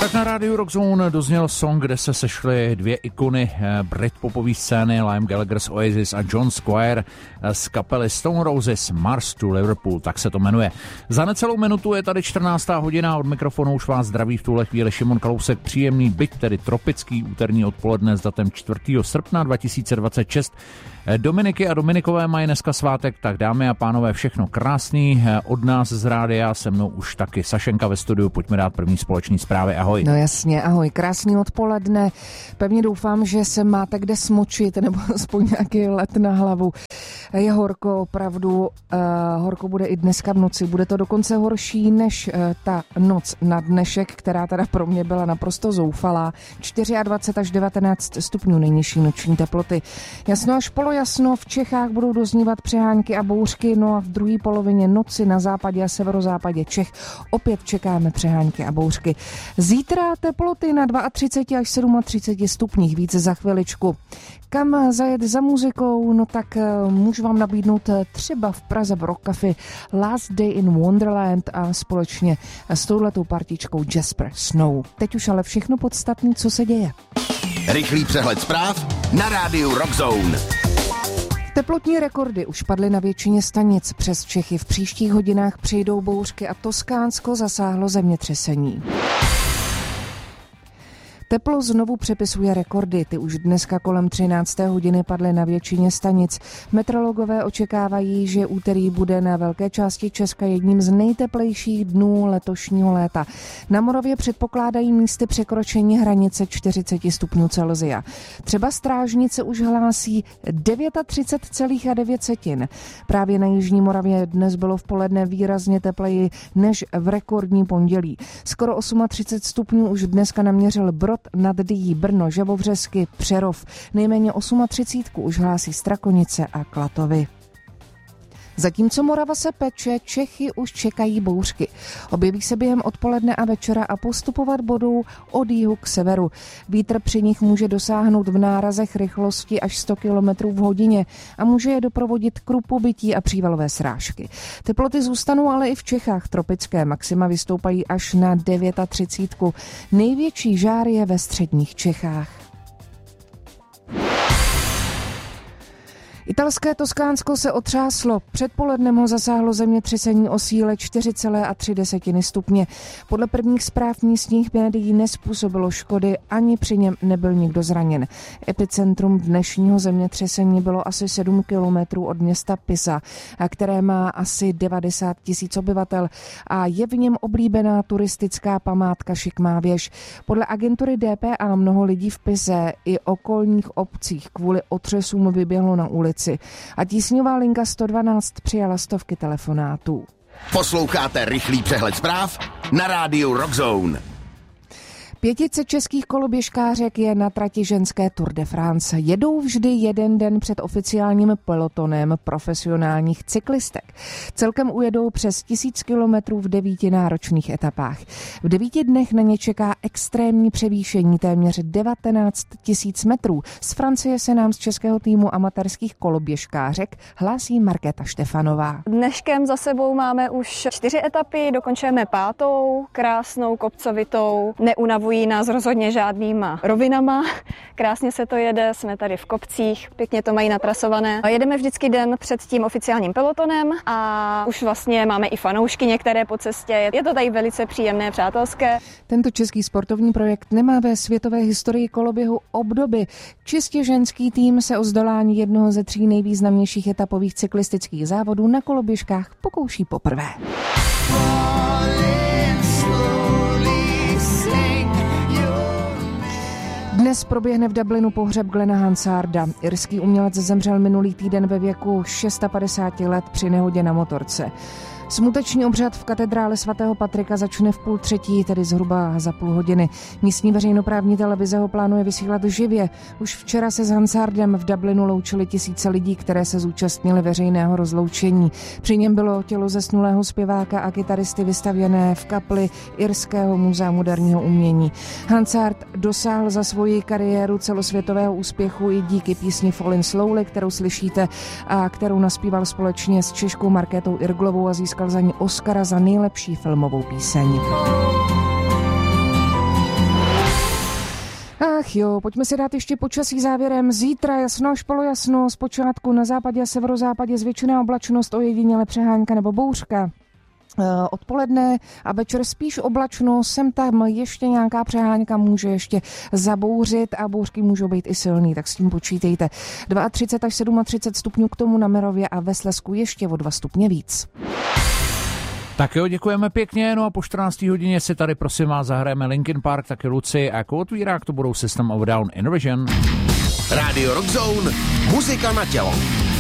Tak na rádiu Rockzone dozněl song, kde se sešly dvě ikony britpopové scény, Liam Gallagher z Oasis a John Squire z kapely Stone Roses, Mars to Liverpool, tak se to jmenuje. Za necelou minutu je tady 14. hodina, od mikrofonu už vás zdraví v tuhle chvíli Šimon Kalousek, příjemný byť, tedy tropický úterní odpoledne s datem 4. srpna 2026. Dominiky a Dominikové mají dneska svátek, tak dámy a pánové, všechno krásný. Od nás z rádia, se mnou už taky Sašenka ve studiu, pojďme dát první společný zprávy. Ahoj. No jasně, ahoj, krásný odpoledne. Pevně doufám, že se máte kde smočit, nebo aspoň nějaký let na hlavu. Je horko, opravdu, horko bude i dneska v noci. Bude to dokonce horší než ta noc na dnešek, která teda pro mě byla naprosto zoufalá. 24 až 19 stupňů nejnižší noční teploty. Jasno až polojasno, v Čechách budou doznívat přehánky a bouřky, no a v druhé polovině noci na západě a severozápadě Čech opět čekáme přehánky a bouřky. Zítra teploty na 32 až 37 stupních, více za chviličku. Kam zajet za muzikou? No tak můžu vám nabídnout třeba v Praze v Rock Café Last Day in Wonderland a společně s touhletou partičkou Jasper Snow. Teď už ale všechno podstatné, co se děje. Rychlý přehled zpráv na rádiu Rockzone. Teplotní rekordy už padly na většině stanic. Přes Čechy v příštích hodinách přijdou bouřky a Toskánsko zasáhlo zemětřesení. Teplo znovu přepisuje rekordy, ty už dneska kolem 13. hodiny padly na většině stanic. Meteorologové očekávají, že úterý bude na velké části Česka jedním z nejteplejších dnů letošního léta. Na Moravě předpokládají místy překročení hranice 40 stupňů Celsia. Třeba Strážnice už hlásí 39,9. Právě na jižní Moravě dnes bylo v poledne výrazně tepleji než v rekordní pondělí. Skoro 38 stupňů už dneska naměřil Brod nad Dyjí, Brno, Žabovřesky, Přerov. Nejméně 38 už hlásí Strakonice a Klatovy. Zatímco Morava se peče, Čechy už čekají bouřky. Objeví se během odpoledne a večera a postupovat budou od jihu k severu. Vítr při nich může dosáhnout v nárazech rychlosti až 100 km v hodině a může je doprovodit k rupobytí a přívalové srážky. Teploty zůstanou ale i v Čechách tropické. Maxima vystoupají až na 39. Největší žár je ve středních Čechách. Italské Toskánsko se otřáslo. Předpolednem ho zasáhlo zemětřesení o síle 4,3 stupně. Podle prvních zpráv místních médií nezpůsobilo škody, ani při něm nebyl nikdo zraněn. Epicentrum dnešního zemětřesení bylo asi 7 kilometrů od města Pisa, které má asi 90 000 obyvatel a je v něm oblíbená turistická památka Šikmá věž. Podle agentury DPA mnoho lidí v Pise i okolních obcích kvůli otřesům vyběhlo na ulici. A tísňová linka 112 přijala stovky telefonátů. Posloucháte rychlý přehled zpráv na rádiu Rockzone. Pětice českých koloběžkářek je na trati ženské Tour de France. Jedou vždy jeden den před oficiálním pelotonem profesionálních cyklistek. Celkem ujedou přes 1000 kilometrů v 9 náročných etapách. V 9 dnech na ně čeká extrémní převýšení téměř 19 000 metrů. Z Francie se nám z českého týmu amatérských koloběžkářek hlásí Markéta Štefanová. Dneškem za sebou máme už 4 etapy, dokončujeme 5. krásnou kopcovitou, neunavují nás rozhodně žádnýma rovinama. Krásně se to jede, jsme tady v kopcích, pěkně to mají natrasované. Jedeme vždycky den před tím oficiálním pelotonem a už vlastně máme i fanoušky některé po cestě. Je to tady velice příjemné, přátelské. Tento český sportovní projekt nemá ve světové historii koloběhu obdoby. Čistě ženský tým se o zdolání jednoho ze 3 nejvýznamnějších etapových cyklistických závodů na koloběžkách pokouší poprvé. Dnes proběhne v Dublinu pohřeb Glena Hansarda. Irský umělec zemřel minulý týden ve věku 56 let při nehodě na motorce. Smuteční obřad v katedrále svatého Patrika začne v 2:30, tedy zhruba za půl hodiny. Místní veřejnoprávní televize ho plánuje vysílat živě. Už včera se s Hansardem v Dublinu loučili tisíce lidí, které se zúčastnili veřejného rozloučení. Při něm bylo tělo zesnulého zpěváka a kytaristy vystavěné v kapli Irského muzea moderního umění. Hansard dosáhl za svoji kariéru celosvětového úspěchu i díky písni Fallin' Slowly, kterou slyšíte a kterou naspíval společně s Češkou Markétou Irglovou a získal za ní Oscara za nejlepší filmovou píseň. jo, pojďme si dát ještě počasí závěrem. Zítra jasno až polojasno, zpočátku na západě a severozápadě zvětšená oblačnost, ojediněle přehánka nebo bouřka. Odpoledne a večer spíš oblačno, sem tam ještě nějaká přehánka může ještě zabouřit a bouřky můžou být i silný, tak s tím počítejte. 32 až 37 stupňů k tomu na Merově a ve Slezsku ještě o 2 stupně víc. Tak jo, děkujeme pěkně, no a po 14. hodině si tady prosím vás zahrajeme Linkin Park, taky Luci a jako otvírák to budou System of a Down, Invasion. Radio Rock Zone, muzika na tělo.